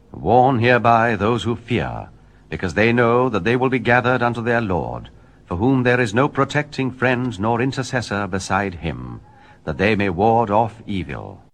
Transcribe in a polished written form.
Warn hereby those who fear, because they know that they will be gathered unto their Lord, for whom there is no protecting friend nor intercessor beside him, that they may ward off evil.